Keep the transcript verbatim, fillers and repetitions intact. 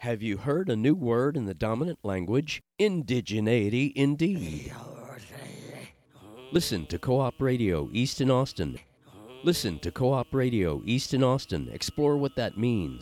Have you heard a new word in the dominant language? Indigeneity indeed. Listen to Co-op Radio East in Austin. Listen to Co-op Radio East in Austin. Explore what that means.